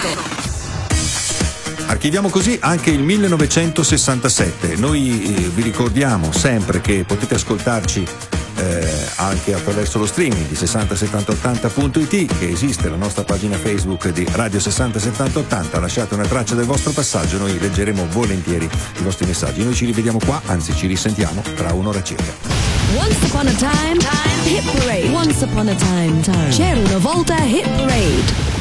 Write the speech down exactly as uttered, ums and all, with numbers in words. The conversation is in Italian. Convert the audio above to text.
Archiviamo così anche il millenovecentosessantasette. Noi eh, vi ricordiamo sempre che potete ascoltarci eh, anche attraverso lo streaming di sessanta settanta ottanta punto it, che esiste la nostra pagina Facebook di Radio sessanta settanta ottanta. Lasciate una traccia del vostro passaggio, noi leggeremo volentieri i vostri messaggi. Noi ci rivediamo qua, anzi ci risentiamo tra un'ora circa. Once upon a time, time hit parade. Once upon a time, time. C'era una volta hit parade.